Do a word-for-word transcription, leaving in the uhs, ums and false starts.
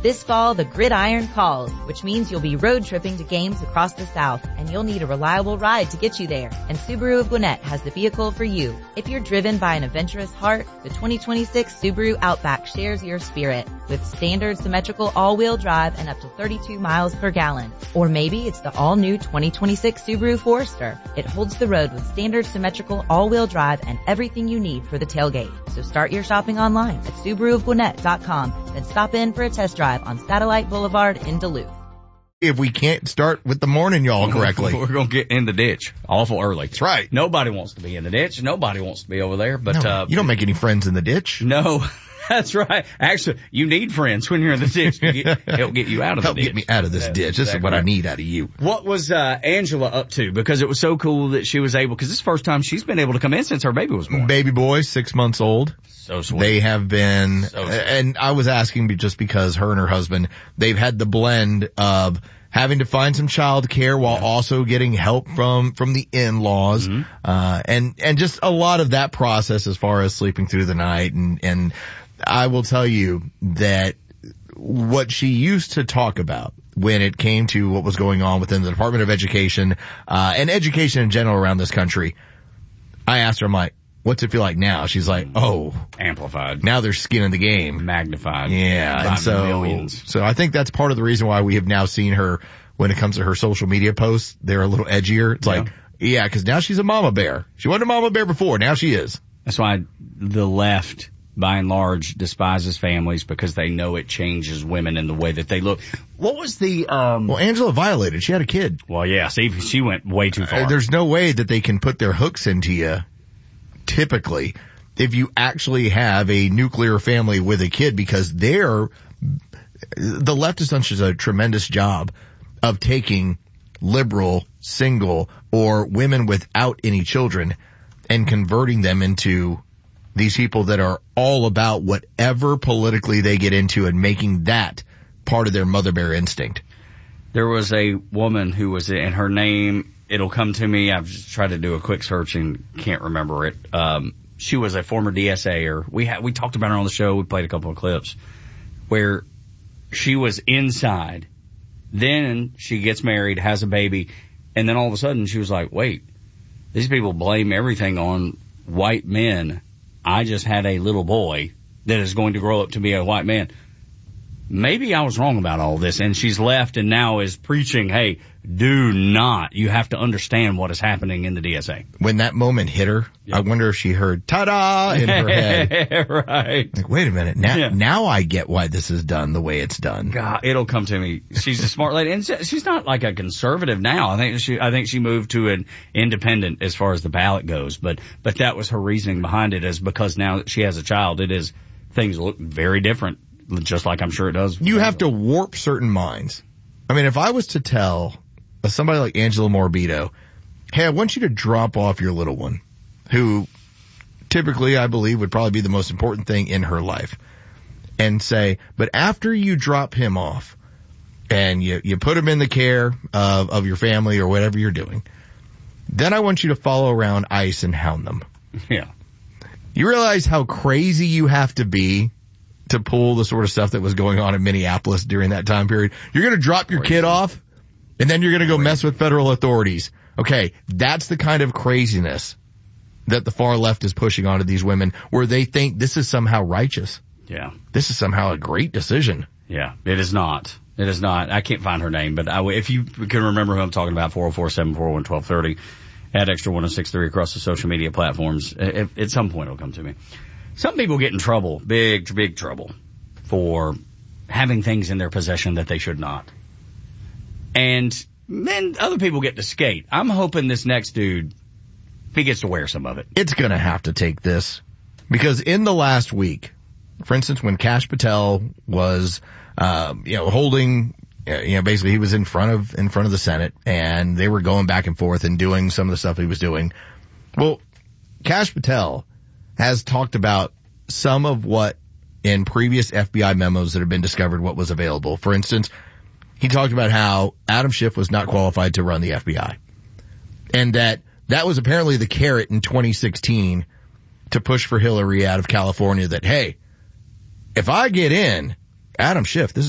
This fall, the gridiron calls, which means you'll be road tripping to games across the South, and you'll need a reliable ride to get you there. And Subaru of Gwinnett has the vehicle for you. If you're driven by an adventurous heart, the twenty twenty-six Subaru Outback shares your spirit with standard symmetrical all-wheel drive and up to thirty-two miles per gallon. Or maybe it's the all-new twenty twenty-six Subaru Forester. It holds the road with standard symmetrical all-wheel drive and everything you need for the tailgate. So start your shopping online at Subaru of Gwinnett dot com, then stop in for a test drive on Satellite Boulevard in Duluth. If we can't start with the morning y'all correctly, we're going to get in the ditch awful early. That's right. Nobody wants to be in the ditch. Nobody wants to be over there. But no, uh, you don't make any friends in the ditch. No, that's right. Actually, you need friends when you're in the ditch to get, help get you out of help the ditch. Help get me out of this that's ditch. This exactly is what right. I need out of you. What was uh, Angela up to? Because it was so cool that she was able, because this is the first time she's been able to come in since her baby was born. Baby boy, six months old. So sweet. They have been, so and I was asking just because her and her husband, they've had the blend of having to find some child care while yeah. also getting help from, from the in-laws, mm-hmm. uh, and, and just a lot of that process as far as sleeping through the night. And, and I will tell you that what she used to talk about when it came to what was going on within the Department of Education, uh, and education in general around this country, I asked her, I'm like, what's it feel like now? She's like, oh. Amplified. Now there's skin in the game. Magnified. Yeah. And so, millions. so I think that's part of the reason why we have now seen her, when it comes to her social media posts, they're a little edgier. It's yeah. like, yeah, cause now she's a mama bear. She wasn't a mama bear before. Now she is. That's why the left, by and large, despises families, because they know it changes women in the way that they look. What was the, um. Well, Angela violated. She had a kid. Well, yeah. See, she went way too far. Uh, there's no way that they can put their hooks into you. Typically, if you actually have a nuclear family with a kid, because they're, the left has done such a tremendous job of taking liberal, single, or women without any children and converting them into these people that are all about whatever politically they get into and making that part of their mother bear instinct. There was a woman who was, and her name, it'll come to me. I've just tried to do a quick search and can't remember it. Um, she was a former D S A-er. We had, we talked about her on the show. We played a couple of clips where she was inside. Then she gets married, has a baby, and then all of a sudden she was like, wait, these people blame everything on white men. I just had a little boy that is going to grow up to be a white man. Maybe I was wrong about all this. And she's left and now is preaching, hey, do not. You have to understand what is happening in the D S A. When that moment hit her, yep. I wonder if she heard ta-da in her head. Right. Like, wait a minute. Now, yeah. now I get why this is done the way it's done. God, it'll come to me. She's a smart lady. And she's not like a conservative now. I think she, I think she moved to an independent as far as the ballot goes. But, but that was her reasoning behind it, is because now that she has a child, it is, things look very different. Just like I'm sure it does. You have to warp certain minds. I mean, if I was to tell somebody like Angela Morbido, hey, I want you to drop off your little one, who typically I believe would probably be the most important thing in her life, and say, but after you drop him off and you, you put him in the care of, of your family or whatever you're doing, then I want you to follow around ICE and hound them. Yeah. You realize how crazy you have to be to pull the sort of stuff that was going on in Minneapolis during that time period. You're going to drop your kid off, and then you're going to go mess with federal authorities. Okay, that's the kind of craziness that the far left is pushing onto these women, where they think this is somehow righteous. Yeah. This is somehow a great decision. Yeah, it is not. It is not. I can't find her name, but I, if you can remember who I'm talking about, four oh four, seven four one, one two three oh, add extra one oh six three across the social media platforms. At, at some point it'll come to me. Some people get in trouble, big, big trouble, for having things in their possession that they should not. And then other people get to skate. I'm hoping this next dude, he gets to wear some of it. It's going to have to take this. Because in the last week, for instance, when Kash Patel was, uh, you know, holding, you know, basically he was in front of, in front of the Senate, and they were going back and forth and doing some of the stuff he was doing. Well, Kash Patel has talked about some of what in previous F B I memos that have been discovered what was available. For instance, he talked about how Adam Schiff was not qualified to run the F B I. And that that was apparently the carrot in twenty sixteen to push for Hillary out of California, that, hey, if I get in, Adam Schiff, this is